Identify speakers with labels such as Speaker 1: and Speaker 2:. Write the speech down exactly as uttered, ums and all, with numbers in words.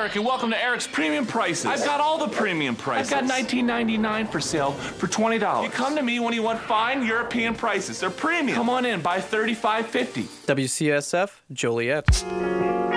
Speaker 1: Eric, and welcome to Eric's Premium Prices. I've got all the premium prices. I've got nineteen ninety-nine for sale for twenty dollars. You come to me when you want fine European prices. They're premium. Come on in, buy thirty-five fifty.
Speaker 2: W C S F, Joliet.